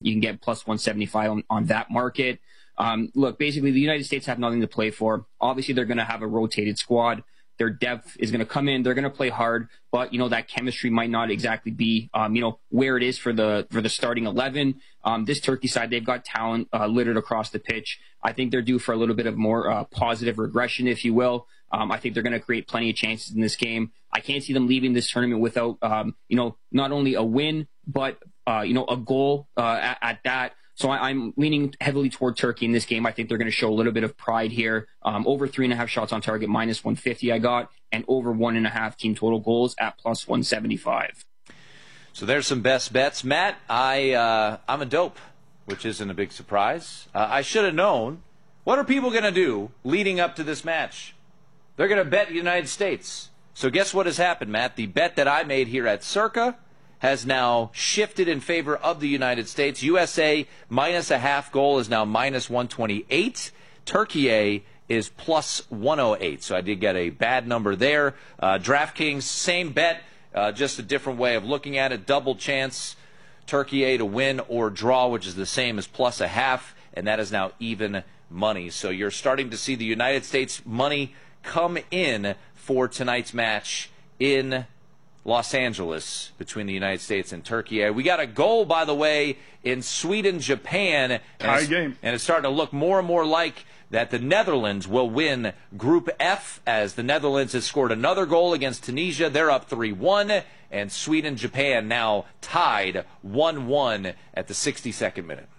You can get plus 175 on that market. Look, basically, the United States have nothing to play for. Obviously, they're going to have a rotated squad. Their depth is going to come in. They're going to play hard, but that chemistry might not exactly be where it is for the starting 11. This Turkey side, they've got talent littered across the pitch. I think they're due for a little bit of more positive regression, if you will. I think they're going to create plenty of chances in this game. I can't see them leaving this tournament without not only a win but a goal at that. So I'm leaning heavily toward Turkey in this game. I think they're going to show a little bit of pride here. Over 3.5 shots on target, minus 150 I got, and over 1.5 team total goals at plus 175. So there's some best bets. Matt, I'm a dope, which isn't a big surprise. I should have known. What are people going to do leading up to this match? They're going to bet the United States. So guess what has happened, Matt? The bet that I made here at Circa has now shifted in favor of the United States. USA minus a half goal is now minus 128. Turkey is plus 108. So I did get a bad number there. DraftKings, same bet, just a different way of looking at it. Double chance, Turkey to win or draw, which is the same as plus a half, and that is now even money. So you're starting to see the United States money come in for tonight's match in Los Angeles between the United States and Turkey. We got a goal, by the way, in Sweden-Japan. Tie game. And it's starting to look more and more like that the Netherlands will win Group F, as the Netherlands has scored another goal against Tunisia. They're up 3-1, and Sweden-Japan now tied 1-1 at the 62nd minute.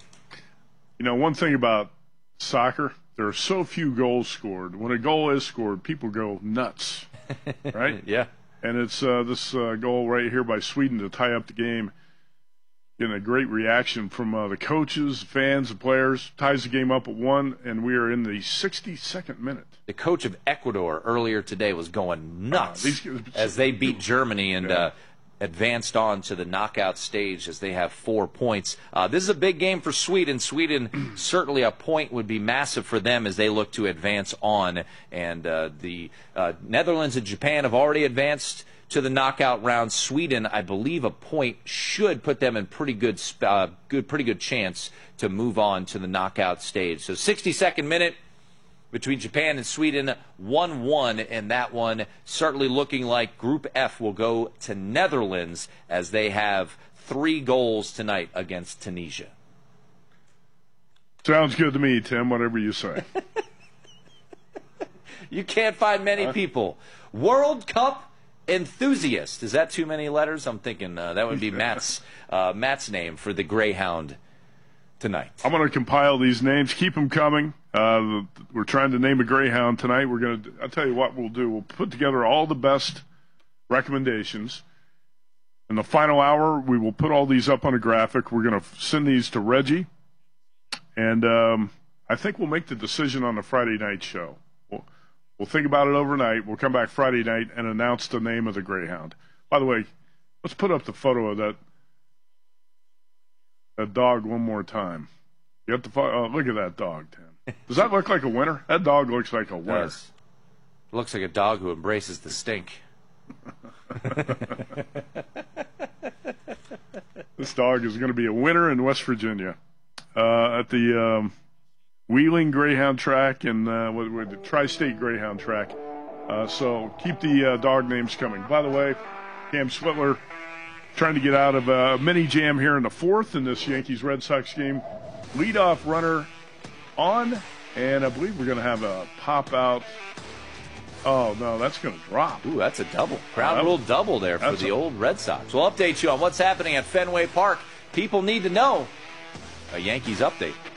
One thing about soccer, there are so few goals scored. When a goal is scored, people go nuts, right? Yeah. And it's this goal right here by Sweden to tie up the game. Getting a great reaction from the coaches, fans, the players. Ties the game up at 1, and we are in the 62nd minute. The coach of Ecuador earlier today was going nuts as they beat Germany and advanced on to the knockout stage as they have 4 points. This is a big game for Sweden. Sweden, certainly a point would be massive for them as they look to advance on. And the Netherlands and Japan have already advanced to the knockout round. Sweden, I believe a point should put them in pretty good chance to move on to the knockout stage. So 62nd minute between Japan and Sweden, 1-1 in that one. Certainly looking like Group F will go to Netherlands as they have 3 goals tonight against Tunisia. Sounds good to me, Tim, whatever you say. You can't find many people. World Cup enthusiast. Is that too many letters? I'm thinking that would be Matt's name for the Greyhound tonight. I'm going to compile these names. Keep them coming. We're trying to name a Greyhound tonight. I'll tell you what we'll do. We'll put together all the best recommendations. In the final hour, we will put all these up on a graphic. We're going to send these to Reggie. And I think we'll make the decision on the Friday night show. We'll think about it overnight. We'll come back Friday night and announce the name of the Greyhound. By the way, let's put up the photo of that dog one more time. You have to look at that dog, Tim. Does that look like a winner? That dog looks like a winner. It looks like a dog who embraces the stink. This dog is going to be a winner in West Virginia at the Wheeling Greyhound track and the Tri-State Greyhound track. So keep the dog names coming. By the way, Cam Switler trying to get out of a mini jam here in the 4th in this Yankees-Red Sox game. Leadoff runner on, and I believe we're going to have a pop-out. Oh, no, that's going to drop. Ooh, that's a double. Ground rule double there for the old Red Sox. We'll update you on what's happening at Fenway Park. People need to know. A Yankees update.